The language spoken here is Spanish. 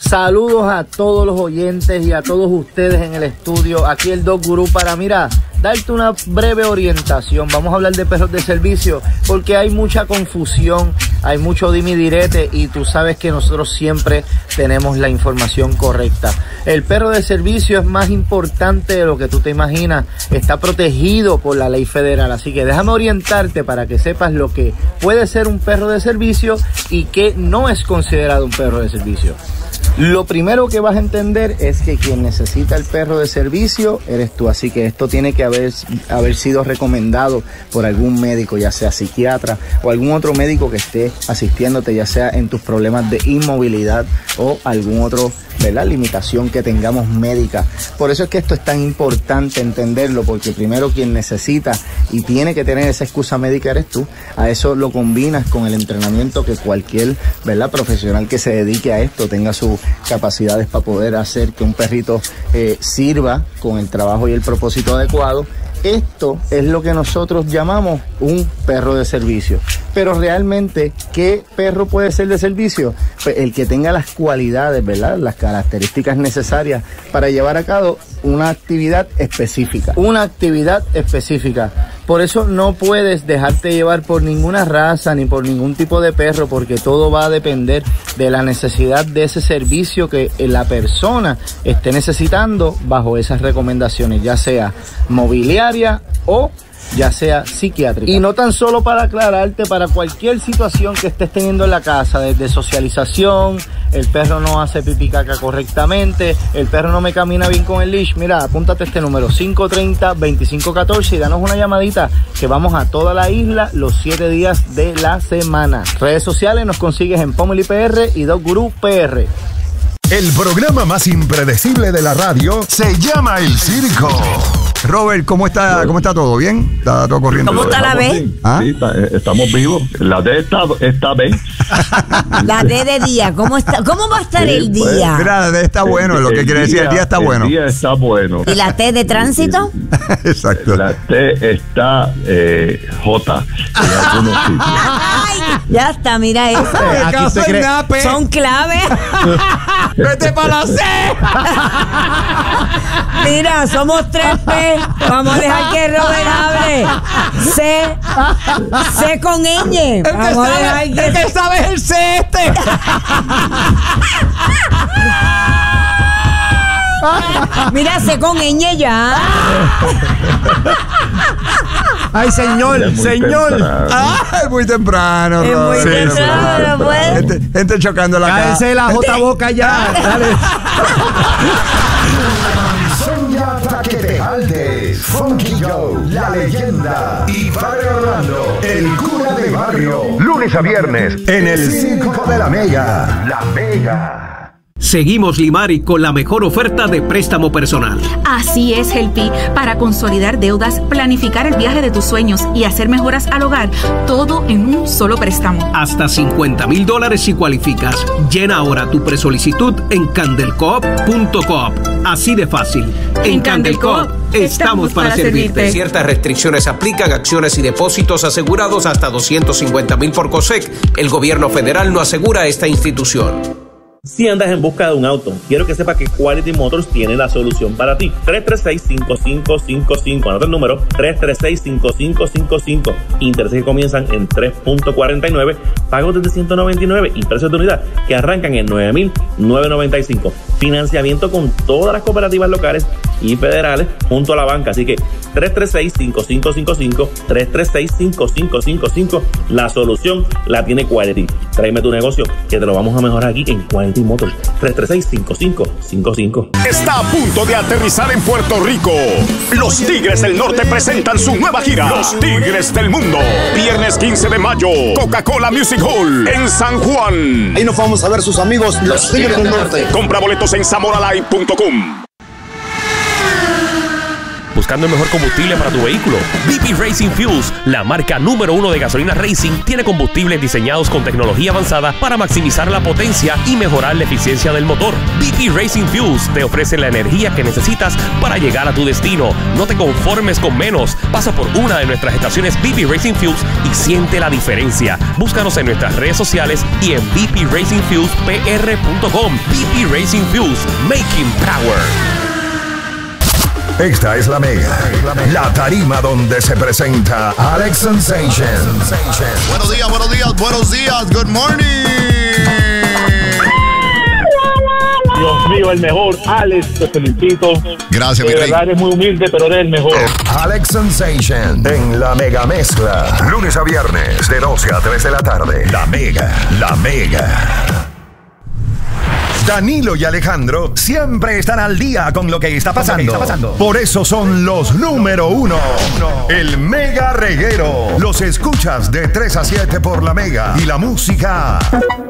Saludos a todos los oyentes y a todos ustedes en el estudio. Aquí el Dog Gurú para, mira, darte una breve orientación. Vamos a hablar de perros de servicio porque hay mucha confusión, hay mucho dime y direte y tú sabes que nosotros siempre tenemos la información correcta. El perro de servicio es más importante de lo que tú te imaginas. Está protegido por la ley federal, así que déjame orientarte para que sepas lo que puede ser un perro de servicio y que no es considerado un perro de servicio. Lo primero que vas a entender es que quien necesita el perro de servicio eres tú, así que esto tiene que haber sido recomendado por algún médico, ya sea psiquiatra o algún otro médico que esté asistiéndote, ya sea en tus problemas de inmovilidad o algún otro, ¿verdad?, limitación que tengamos médica. Por eso es que esto es tan importante entenderlo, porque primero quien necesita y tiene que tener esa excusa médica eres tú. A eso lo combinas con el entrenamiento que cualquier, ¿verdad?, profesional que se dedique a esto tenga sus capacidades para poder hacer que un perrito sirva con el trabajo y el propósito adecuado. Esto es lo que nosotros llamamos un perro de servicio. Pero realmente, ¿qué perro puede ser de servicio? Pues el que tenga las cualidades, ¿verdad?, las características necesarias para llevar a cabo una actividad específica. Una actividad específica. Por eso no puedes dejarte llevar por ninguna raza ni por ningún tipo de perro, porque todo va a depender de la necesidad de ese servicio que la persona esté necesitando bajo esas recomendaciones, ya sea mobiliaria o ya sea psiquiátrica. Y no tan solo para aclararte, para cualquier situación que estés teniendo en la casa, desde socialización, el perro no hace pipí caca correctamente, el perro no me camina bien con el leash, mira, apúntate este número, 530-2514 y danos una llamadita, que vamos a toda la isla los 7 días de la semana. Redes sociales nos consigues en Pomeli PR y Dog Gurú PR. El programa más impredecible de la radio se llama El Circo. Robert, ¿cómo está todo? ¿Bien? ¿Está todo corriendo? ¿Cómo está la B? ¿Ah? Sí, estamos vivos. La D está bien. La D de día, ¿cómo está? ¿Cómo va a estar el día? Mira, la D está bueno, lo que quiere decir, el día está bueno. El día está bueno. ¿Y la T de tránsito? Exacto. La T está J en algunos sitios. Ay, ya está, mira eso. Son claves. ¡Vete para la C! Mira, somos 3P. Vamos a dejar que Robert hable. C con ñ. Vamos a dejar que... El que sabe es el C este. Mira, C con ñ ya. Ay, señor. Es muy temprano. Es muy temprano, pues. Gente chocando la cara. Cállense la J boca ya. Dale. Son ya para que te jaltes. Funky Joe, la leyenda. Y Padre Orlando, el cura de barrio. Lunes a viernes en el Circo de la Mega. La Mega. Seguimos Limari con la mejor oferta de préstamo personal. Así es, Helpi. Para consolidar deudas, planificar el viaje de tus sueños y hacer mejoras al hogar, todo en un solo préstamo. Hasta $50,000 si cualificas. Llena ahora tu presolicitud en candelcoop.coop. Así de fácil. En Candelcoop estamos para servirte. Ciertas restricciones aplican, acciones y depósitos asegurados hasta $250,000 por COSEC. El gobierno federal no asegura esta institución. Si andas en busca de un auto, quiero que sepas que Quality Motors tiene la solución para ti. 336-5555. Anota el número, 336-5555. Intereses que comienzan en 3.49, pagos desde $199 y precios de unidad que arrancan en $9,995. Financiamiento con todas las cooperativas locales y federales junto a la banca. Así que 336-5555, 336-5555. La solución la tiene Quality. Tráeme tu negocio que te lo vamos a mejorar aquí en Quality Motors. 336-5555. Está a punto de aterrizar en Puerto Rico. Los Tigres del Norte presentan su nueva gira. Los Tigres del Mundo. Viernes 15 de mayo. Coca-Cola Music Hall en San Juan. Ahí nos vamos a ver sus amigos, los Tigres del Norte. Compra boletos en zamoralive.com. buscando el mejor combustible para tu vehículo. BP Racing Fuels, la marca número 1 de gasolina racing, tiene combustibles diseñados con tecnología avanzada para maximizar la potencia y mejorar la eficiencia del motor. BP Racing Fuels te ofrece la energía que necesitas para llegar a tu destino. No te conformes con menos. Pasa por una de nuestras estaciones BP Racing Fuels y siente la diferencia. Búscanos en nuestras redes sociales y en bpracingfuelspr.com. BP Racing Fuels, making power. Esta es la Mega, la tarima donde se presenta Alex Sensation. Buenos días, good morning. Dios mío, el mejor. Alex, te felicito. Gracias, mi rey. De verdad eres muy humilde, pero eres el mejor. Alex Sensation en la Mega Mezcla. Lunes a viernes de 12 a 3 de la tarde. La Mega. Danilo y Alejandro siempre están al día con lo que está pasando. Por eso son los número 1. El Mega Reguero. Los escuchas de 3 a 7 por la Mega. Y la música